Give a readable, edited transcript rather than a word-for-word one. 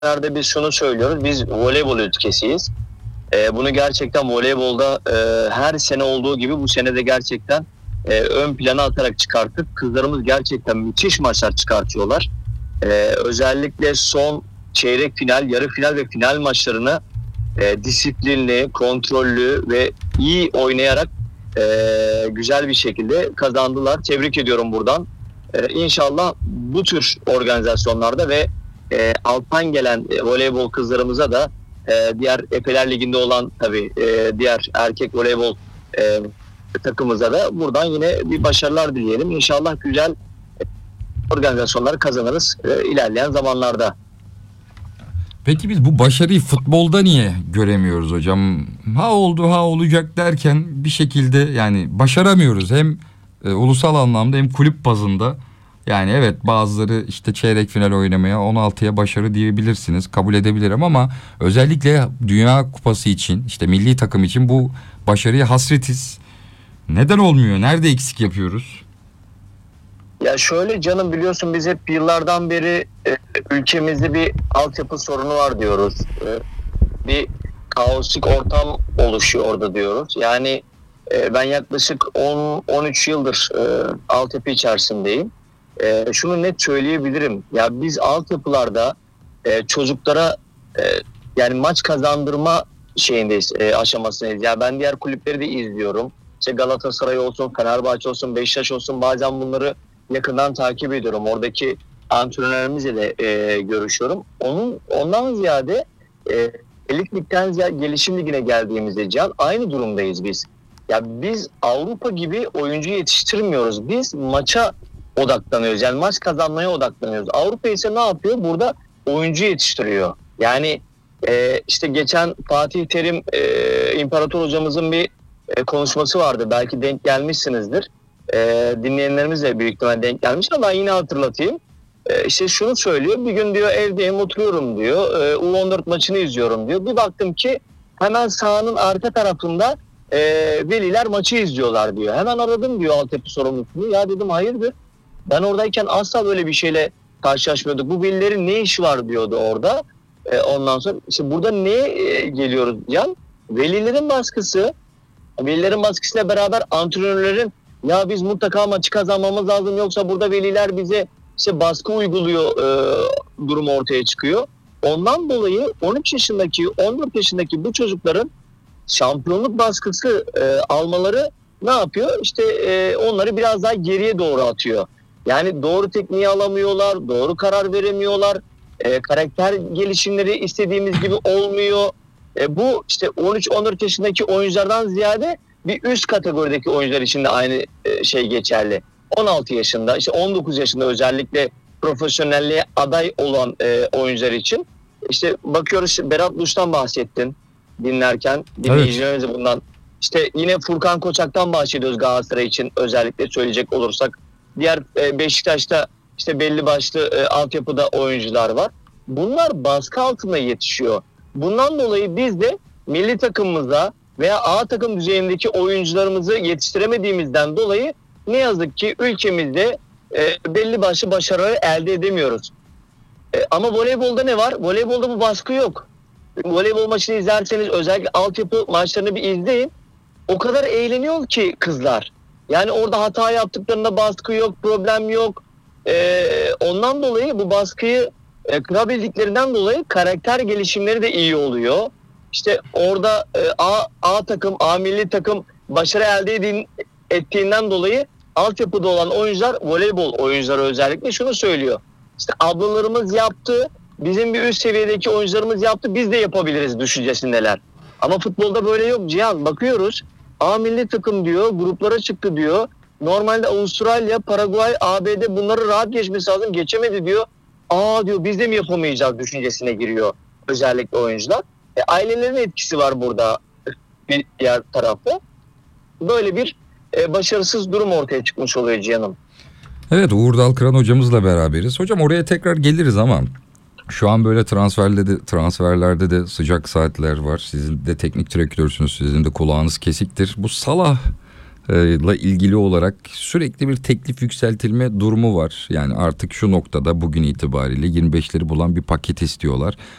Nerede biz şunu söylüyoruz. Biz voleybol ülkesiyiz. Bunu gerçekten voleybolda her sene olduğu gibi bu sene de gerçekten ön plana atarak çıkarttık. Kızlarımız gerçekten müthiş maçlar çıkartıyorlar. Özellikle son çeyrek final, yarı final ve final maçlarını disiplinli, kontrollü ve iyi oynayarak güzel bir şekilde kazandılar. Tebrik ediyorum buradan. İnşallah bu tür organizasyonlarda ve alttan gelen voleybol kızlarımıza da diğer Efeler Ligi'nde olan tabii diğer erkek voleybol takımımıza da buradan yine bir başarılar dileyelim. İnşallah güzel organizasyonları kazanırız ilerleyen zamanlarda. Peki biz bu başarıyı futbolda niye göremiyoruz hocam? Ha oldu ha olacak derken bir şekilde yani başaramıyoruz. Hem ulusal anlamda hem kulüp bazında. Yani evet bazıları işte çeyrek final oynamaya 16'ya başarı diyebilirsiniz. Kabul edebilirim ama özellikle Dünya Kupası için işte milli takım için bu başarıya hasretiz. Neden olmuyor? Nerede eksik yapıyoruz? Ya şöyle canım, biliyorsun biz hep yıllardan beri ülkemizde bir altyapı sorunu var diyoruz. Bir kaotik ortam oluşuyor orada diyoruz. Yani ben yaklaşık 10-13 yıldır altyapı içerisindeyim. Şunu net söyleyebilirim. Ya biz altyapılarda çocuklara yani maç kazandırma şeyindeyiz, aşamasındayız. Ya ben diğer kulüpleri de izliyorum. İşte Galatasaray olsun, Fenerbahçe olsun, Beşiktaş olsun, bazen bunları yakından takip ediyorum. Oradaki antrenörlerimizle de görüşüyorum. Ondan ziyade elit ligden ziyade gelişim ligine geldiğimizde Can, aynı durumdayız biz. Ya biz Avrupa gibi oyuncu yetiştirmiyoruz. Biz maça odaklanıyoruz. Yani maç kazanmaya odaklanıyoruz. Avrupa ise ne yapıyor? Burada oyuncu yetiştiriyor. Yani işte geçen Fatih Terim İmparator hocamızın bir konuşması vardı. Belki denk gelmişsinizdir. Dinleyenlerimiz de büyük ihtimalle denk gelmiş ama yine hatırlatayım. İşte şunu söylüyor. Bir gün diyor evdeyim, oturuyorum diyor. U14 maçını izliyorum diyor. Bir baktım ki hemen sahanın arka tarafında veliler maçı izliyorlar diyor. Hemen aradım diyor altyapı sorumlusunu. Ya dedim hayırdır? Ben oradayken asla böyle bir şeyle karşılaşmıyorduk. Bu velilerin ne işi var diyordu orada. Ondan sonra işte burada neye geliyoruz Can? Velilerin baskısı. Velilerin baskısıyla beraber antrenörlerin ya biz mutlaka maçı kazanmamız lazım yoksa burada veliler bize işte baskı uyguluyor durumu ortaya çıkıyor. Ondan dolayı 13 yaşındaki 14 yaşındaki bu çocukların şampiyonluk baskısı almaları ne yapıyor? İşte onları biraz daha geriye doğru atıyor. Yani doğru tekniği alamıyorlar, doğru karar veremiyorlar. Karakter gelişimleri istediğimiz gibi olmuyor. Bu işte 13-14 yaşındaki oyunculardan ziyade bir üst kategorideki oyuncular için de aynı şey geçerli. 16 yaşında, işte 19 yaşında özellikle profesyonelliğe aday olan oyuncular için. İşte bakıyoruz, Berat Luş'tan bahsettin dinlerken. Dinleyicilerimiz de bundan. İşte yine Furkan Koçak'tan bahsediyoruz Galatasaray için özellikle söyleyecek olursak. Diğer Beşiktaş'ta işte belli başlı altyapıda oyuncular var. Bunlar baskı altında yetişiyor. Bundan dolayı biz de milli takımımıza veya A takım düzeyindeki oyuncularımızı yetiştiremediğimizden dolayı ne yazık ki ülkemizde belli başlı başarıları elde edemiyoruz. Ama voleybolda ne var? Voleybolda bu baskı yok. Voleybol maçını izlerseniz özellikle altyapı maçlarını bir izleyin. O kadar eğleniyor ki kızlar. Yani orada hata yaptıklarında baskı yok, problem yok. Ondan dolayı bu baskıyı kırabildiklerinden dolayı karakter gelişimleri de iyi oluyor. İşte orada A takım, A milli takım başarı elde ettiğinden dolayı altyapıda olan oyuncular, voleybol oyuncuları özellikle şunu söylüyor. İşte ablalarımız yaptı, bizim bir üst seviyedeki oyuncularımız yaptı, biz de yapabiliriz düşüncesindeler. Ama futbolda böyle yok Cihan. Bakıyoruz, A milli takım diyor, gruplara çıktı diyor. Normalde Avustralya, Paraguay, ABD bunları rahat geçmesi lazım, geçemedi diyor. Diyor biz de mi yapamayacağız düşüncesine giriyor özellikle oyuncular. Ailelerin etkisi var burada bir diğer tarafta. Böyle bir başarısız durum ortaya çıkmış oluyor Cihan'ım. Evet, Uğur Dalkıran hocamızla beraberiz. Hocam oraya tekrar geliriz ama şu an böyle transferlerde de sıcak saatler var. Sizin de teknik direktörsünüz. Sizin de kulağınız kesiktir. Bu Salah ile ilgili olarak sürekli bir teklif yükseltilme durumu var. Yani artık şu noktada bugün itibariyle 25'leri bulan bir paket istiyorlar.